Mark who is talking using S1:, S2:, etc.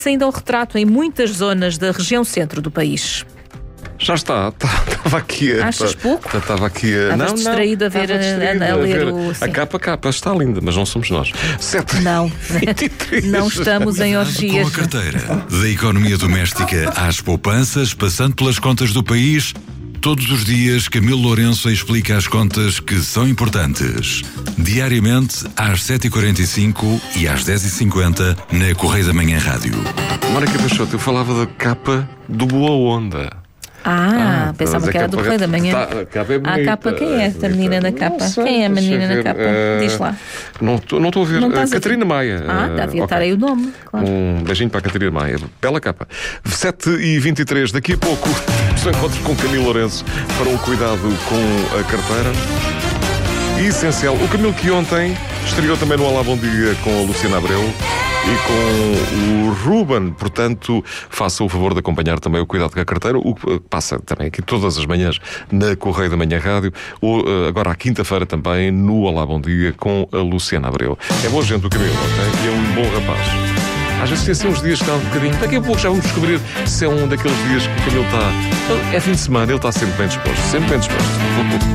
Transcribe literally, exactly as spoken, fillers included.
S1: ainda o retrato em muitas zonas da região centro do país.
S2: Já está, estava aqui a.
S1: Achas pouco?
S2: Estava aqui a.
S1: Estavas distraído a ver,
S2: distraído,
S1: a, a ler
S2: ver.
S1: o.
S2: A capa, capa, está linda, mas não somos nós. Sete.
S1: Não, não estamos em orgias.
S3: Com a carteira, da economia doméstica às poupanças, passando pelas contas do país, todos os dias Camilo Lourenço explica as contas que são importantes. Diariamente, às sete e quarenta e cinco e às dez e cinquenta, na Correio da Manhã Rádio.
S2: Mónica Peixoto, eu falava da capa do Boa Onda.
S1: Ah,
S2: Ah,
S1: pensava
S2: mas
S1: que
S2: a
S1: era do
S2: capa-
S1: Correio da Manhã.
S2: tá, a capa é
S1: Ah, a
S2: bonita,
S1: capa, quem é esta
S2: é
S1: menina da
S2: bonita.
S1: capa?
S2: Não sei,
S1: Quem é a
S2: deixa
S1: menina
S2: ver,
S1: da capa?
S2: eh,
S1: Diz lá.
S2: Não estou não estou a ver.
S1: Não
S2: Uh,
S1: estás a ver?
S2: Catarina Maia.
S1: Ah,
S2: Uh,
S1: devia estar
S2: ok.
S1: aí o nome, claro.
S2: Um beijinho para a Catarina Maia. Bela capa. sete e vinte e três, daqui a pouco, os encontros com Camilo Lourenço para o cuidado com a carteira. E essencial, o Camilo que ontem estreou também no Olá Bom Dia com a Luciana Abreu e com o Ruben. Portanto, faça o favor de acompanhar também o cuidado com a carteira, o que passa também aqui todas as manhãs na Correio da Manhã Rádio, ou agora à quinta-feira também no Olá Bom Dia com a Luciana Abreu. É boa gente o Camilo, ok? E é um bom rapaz. Às vezes tem assim uns dias que está um bocadinho. Daqui a pouco já vamos descobrir se é um daqueles dias que o Camilo está. É fim de semana, ele está sempre bem disposto. Sempre bem disposto.